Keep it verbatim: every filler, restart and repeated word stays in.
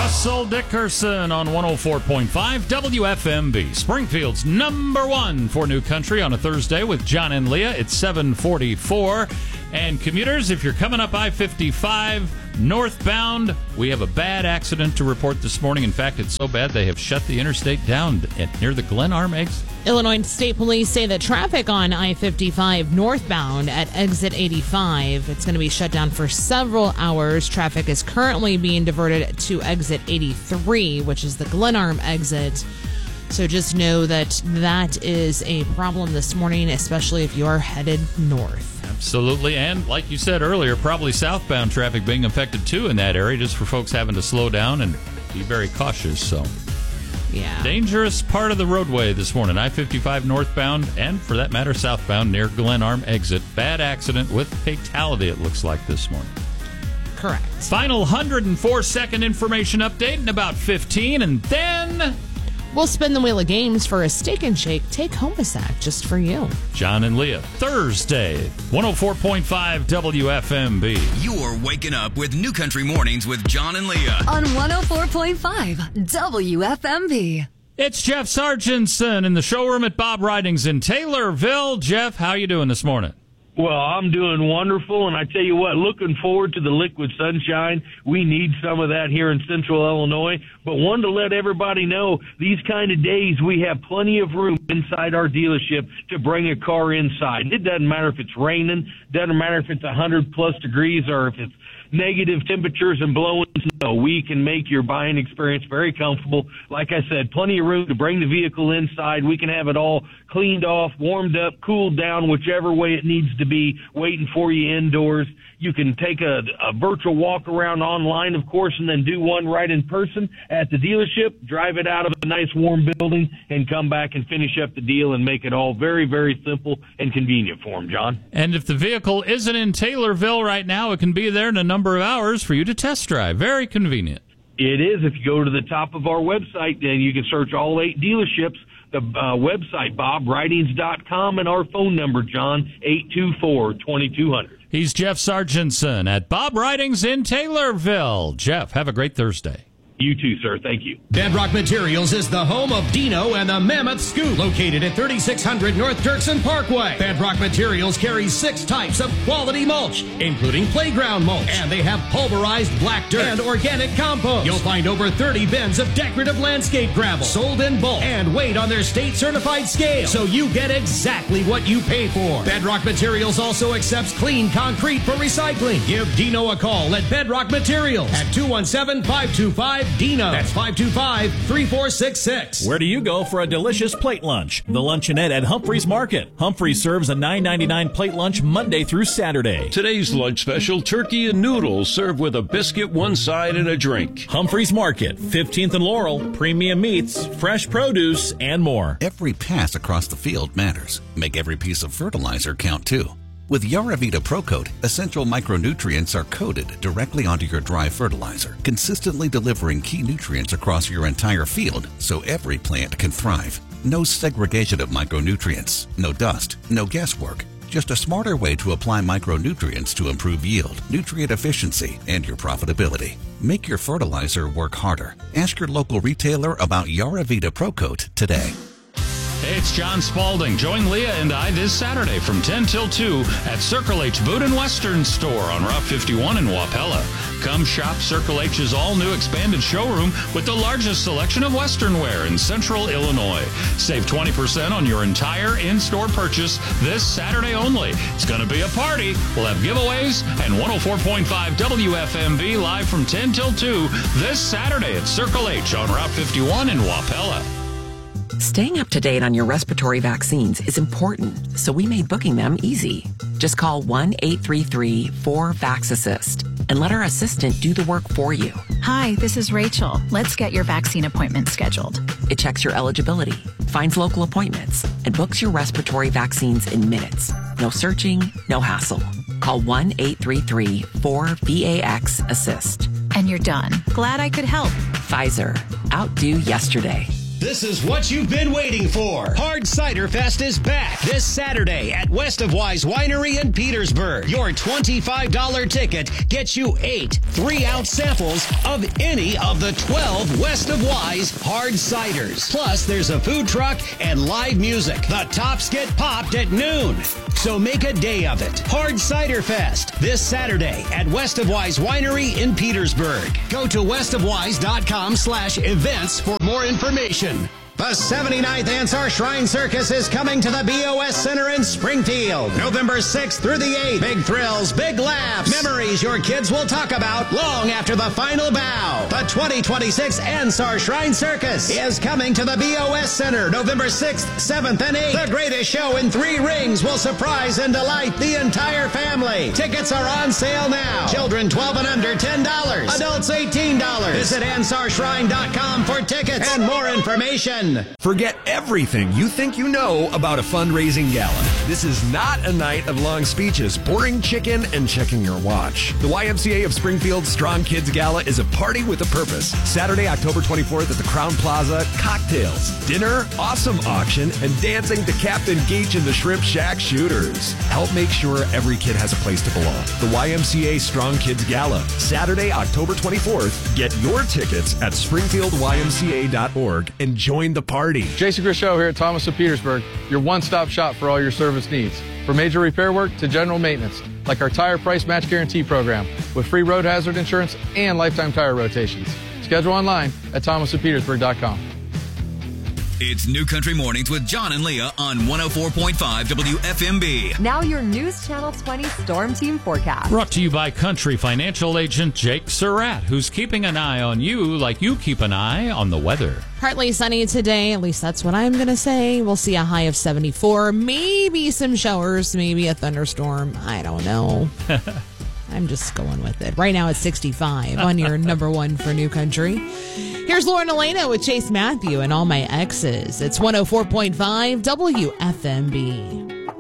Russell Dickerson on one oh four point five W F M B. Springfield's number one for New Country on a Thursday with John and Leah. It's seven forty-four. And commuters, if you're coming up I fifty-five northbound, we have a bad accident to report this morning. In fact, it's so bad they have shut the interstate down at, near the Glen Arm exit. Illinois State Police say that traffic on I fifty-five northbound at exit eighty-five, it's going to be shut down for several hours. Traffic is currently being diverted to exit eighty-three, which is the Glen Arm exit. So just know that that is a problem this morning, especially if you're headed north. Absolutely, and like you said earlier, probably southbound traffic being affected too in that area, just for folks having to slow down and be very cautious. So, yeah, dangerous part of the roadway this morning, I fifty-five northbound, and for that matter, southbound near Glen Arm exit. Bad accident with fatality, it looks like, this morning. Correct. Final one hundred four second information update in about fifteen, and then we'll spin the wheel of games for a steak and shake take-home sack just for you. John and Leah, Thursday, one oh four point five W F M B. You're waking up with New Country Mornings with John and Leah on one oh four point five W F M B. It's Jeff Sargentson in the showroom at Bob Ridings in Taylorville. Jeff, how you doing this morning? Well, I'm doing wonderful, and I tell you what, looking forward to the liquid sunshine. We need some of that here in central Illinois, but wanted to let everybody know these kind of days we have plenty of room inside our dealership to bring a car inside. It doesn't matter if it's raining, doesn't matter if it's one hundred plus degrees or if it's negative temperatures and blowing snow. We can make your buying experience very comfortable. Like I said, plenty of room to bring the vehicle inside. We can have it all cleaned off, warmed up, cooled down, whichever way it needs to be, waiting for you indoors. You can take a, a virtual walk around online, of course, and then do one right in person at the dealership, drive it out of a nice warm building, and come back and finish up the deal and make it all very, very simple and convenient for them, John. And if the vehicle isn't in Taylorville right now, it can be there in a number of hours for you to test drive. Very convenient. It is. If you go to the top of our website, then you can search all eight dealerships. The uh, website, bob ridings dot com, and our phone number, John, eight two four, two two zero zero. He's Jeff Sargentson at Bob Ridings in Taylorville. Jeff, have a great Thursday. You too, sir. Thank you. Bedrock Materials is the home of Dino and the Mammoth Scoop, located at thirty-six hundred North Dirksen Parkway. Bedrock Materials carries six types of quality mulch, including playground mulch, and they have pulverized black dirt and organic compost. You'll find over thirty bins of decorative landscape gravel, sold in bulk and weighed on their state-certified scale, so you get exactly what you pay for. Bedrock Materials also accepts clean concrete for recycling. Give Dino a call at Bedrock Materials at two one seven, five two five, Dino. That's five two five, three four six six. Where do you go for a delicious plate lunch? The Luncheonette at Humphreys Market. Humphreys serves a nine ninety-nine plate lunch Monday through Saturday. Today's lunch special, turkey and noodles served with a biscuit, one side, and a drink. Humphreys Market, fifteenth and Laurel, premium meats, fresh produce, and more. Every pass across the field matters. Make every piece of fertilizer count too. With Yaravita ProCoat, essential micronutrients are coated directly onto your dry fertilizer, consistently delivering key nutrients across your entire field so every plant can thrive. No segregation of micronutrients, no dust, no guesswork. Just a smarter way to apply micronutrients to improve yield, nutrient efficiency, and your profitability. Make your fertilizer work harder. Ask your local retailer about Yaravita ProCoat today. Hey, it's John Spalding. Join Leah and I this Saturday from ten till two at Circle H Boot and Western Store on Route fifty-one in Wapella. Come shop Circle H's all-new expanded showroom with the largest selection of Western wear in central Illinois. Save twenty percent on your entire in-store purchase this Saturday only. It's going to be a party. We'll have giveaways and one oh four point five W F M B live from ten till two this Saturday at Circle H on Route fifty-one in Wapella. Staying up to date on your respiratory vaccines is important, so we made booking them easy. Just call one eight three three, four, VAX-ASSIST and let our assistant do the work for you. Hi, this is Rachel. Let's get your vaccine appointment scheduled. It checks your eligibility, finds local appointments, and books your respiratory vaccines in minutes. No searching, no hassle. Call one eight three three, four, VAX-ASSIST. And you're done. Glad I could help. Pfizer. Outdo yesterday. This is what you've been waiting for. Hard Cider Fest is back this Saturday at West of Wise Winery in Petersburg. Your twenty-five dollars ticket gets you eight three-ounce samples of any of the twelve West of Wise hard ciders. Plus, there's a food truck and live music. The tops get popped at noon. So make a day of it. Hard Cider Fest this Saturday at West of Wise Winery in Petersburg. Go to westofwise.com slash events for more information. The seventy-ninth Ansar Shrine Circus is coming to the B O S Center in Springfield. November sixth through the eighth. Big thrills, big laughs, memories your kids will talk about long after the final bow. The twenty twenty-six Ansar Shrine Circus is coming to the B O S Center November sixth, seventh, and eighth. The greatest show in three rings will surprise and delight the entire family. Tickets are on sale now. Children twelve and under, ten dollars. Adults, eighteen dollars. Visit ansar shrine dot com for tickets and more information. Forget everything you think you know about a fundraising gala. This is not a night of long speeches, boring chicken, and checking your watch. The Y M C A of Springfield's Strong Kids Gala is a party with a purpose. Saturday, October twenty-fourth at the Crown Plaza, cocktails, dinner, awesome auction, and dancing to Captain Geach and the Shrimp Shack Shooters. Help make sure every kid has a place to belong. The Y M C A Strong Kids Gala, Saturday, October twenty-fourth. Get your tickets at springfield y m c a dot org and join the party. Jason Grishow here at Thomas of Petersburg, your one-stop shop for all your service needs. From major repair work to general maintenance, like our Tire Price Match Guarantee program with free road hazard insurance and lifetime tire rotations. Schedule online at thomas of petersburg dot com. It's New Country Mornings with John and Leah on one oh four point five W F M B. Now your News Channel twenty Storm Team forecast. Brought to you by Country Financial Agent Jake Surratt, who's keeping an eye on you like you keep an eye on the weather. Partly sunny today, at least that's what I'm going to say. We'll see a high of seventy-four, maybe some showers, maybe a thunderstorm. I don't know. I'm just going with it. Right now it's sixty-five on your number one for New Country. Here's Lauren Elena with Chase Matthew and All My Exes. It's one oh four point five W F M B.